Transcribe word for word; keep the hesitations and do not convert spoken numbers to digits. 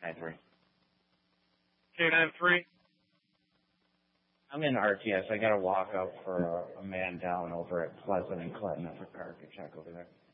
nine three. K nine three. I'm in R T S. I got to walk up for a, a man down over at Pleasant and Clinton. If a car could check over there.